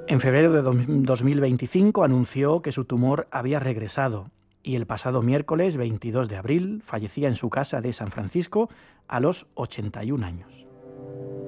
En febrero de 2025 anunció que su tumor había regresado y el pasado miércoles 22 de abril fallecía en su casa de San Francisco a los 81 años.